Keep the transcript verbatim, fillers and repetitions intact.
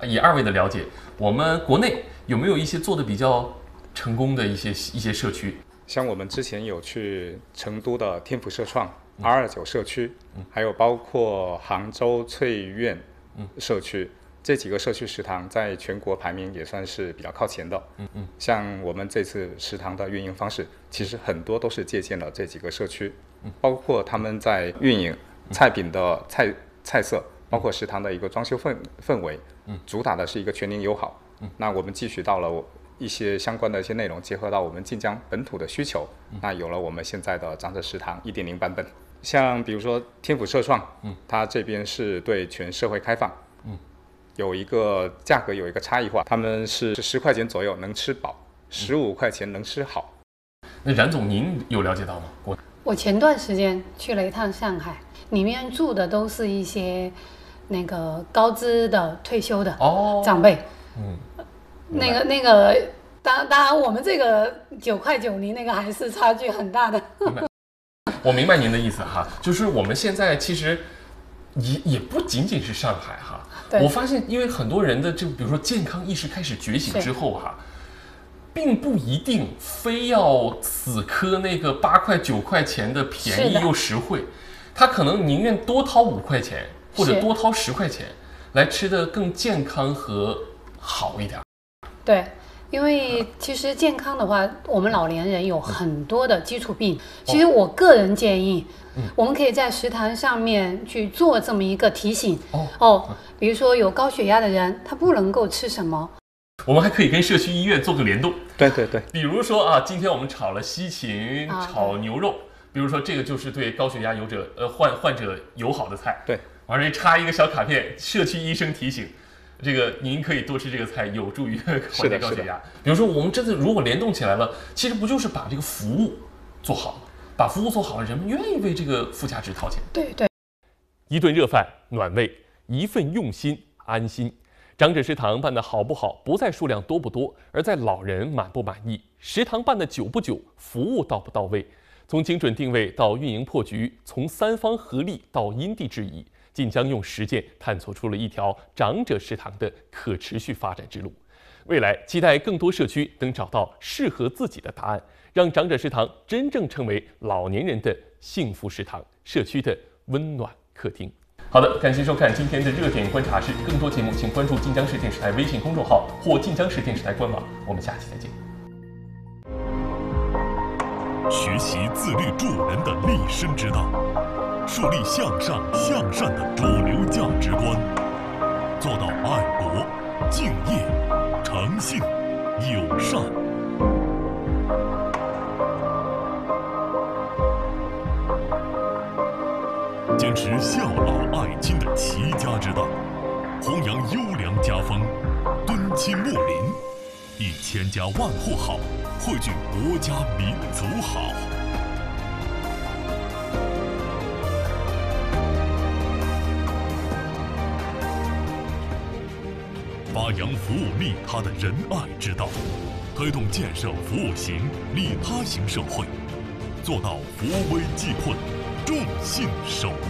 以二位的了解，我们国内有没有一些做的比较成功的一些一些社区？ 像我们之前有去成都的天府社创、嗯、二二九社区、嗯，还有包括杭州翠苑社区、嗯，这几个社区食堂在全国排名也算是比较靠前的。嗯嗯，像我们这次食堂的运营方式，其实很多都是借鉴了这几个社区，嗯，包括他们在运营菜品的菜菜色，包括食堂的一个装修氛氛围，嗯，主打的是一个全龄友好。嗯，那我们汲取到了一些相关的一些内容，结合到我们晋江本土的需求，嗯、那有了我们现在的长者食堂 一点零 版本。像比如说天府社创，嗯，它这边是对全社会开放，嗯，有一个价格有一个差异化，他们是十块钱左右能吃饱，十五块钱能吃好。 那冉总，您有了解到吗？我我前段时间去了一趟上海，里面住的都是一些那个高资的退休的长辈，哦、嗯。那个那个，当当然，我们这个九块九零那个还是差距很大的。 明白，我明白您的意思哈，就是我们现在其实也也不仅仅是上海哈，我发现因为很多人的这比如说健康意识开始觉醒之后哈，并不一定非要死磕那个八块九块钱的便宜又实惠，他可能宁愿多掏五块钱或者多掏十块钱来吃的更健康和好一点。 对，因为其实健康的话，我们老年人有很多的基础病。其实我个人建议，嗯、我们可以在食堂上面去做这么一个提醒。哦，哦比如说有高血压的人，他不能够吃什么。 我们还可以跟社区医院做个联动。 对对对。 比如说啊，今天我们炒了西芹炒牛肉，比如说这个就是对高血压有者呃患患者友好的菜。 对。 往这插一个小卡片，社区医生提醒。这个您可以多吃这个菜，有助于缓解高血压。比如说，我们真的如果联动起来了，其实不就是把这个服务做好，把服务做好了，人们愿意为这个附加值掏钱。 对对， 一顿热饭暖胃，一份用心安心。长者食堂办得好不好，不在数量多不多，而在老人满不满意。食堂办得久不久，服务到不到位。从精准定位到运营破局，从三方合力到因地制宜。晋江用实践探索出了一条长者食堂的可持续发展之路。未来期待更多社区能找到适合自己的答案，让长者食堂真正成为老年人的幸福食堂，社区的温暖客厅。好的，感谢收看今天的热点观察室，更多节目请关注晋江市电视台微信公众号或晋江市电视台官网。我们下期再见。 学习自律助人的立身之道。树立向上向善的主流价值观，做到爱国、敬业、诚信、友善。坚持孝老爱亲的齐家之道，弘扬优良家风，敦亲睦邻，以千家万户好，汇聚国家民族好。发扬服务利他的仁爱之道，推动建设服务型、利他型社会，做到扶危济困、众信守